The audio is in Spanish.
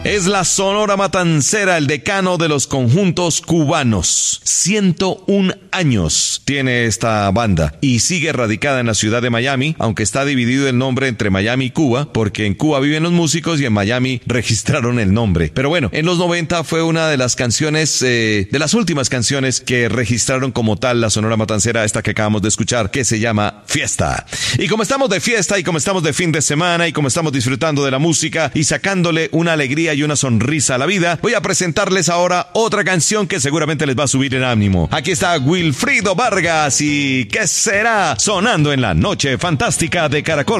Es la Sonora Matancera, el decano de los conjuntos cubanos. 101 años tiene esta banda y sigue radicada en la ciudad de Miami, aunque está dividido el nombre entre Miami y Cuba, porque en Cuba viven los músicos y en Miami registraron el nombre. Pero bueno, en los 90 fue una de las canciones, de las últimas canciones que registraron como tal la Sonora Matancera, esta que acabamos de escuchar, que se llama Fiesta. Y como estamos de fiesta y como estamos de fin de semana y como estamos disfrutando de la música y sacándole una alegría y una sonrisa a la vida, voy a presentarles ahora otra canción que seguramente les va a subir el ánimo. Aquí está Wilfrido Vargas y ¿qué será? Sonando en la noche fantástica de Caracol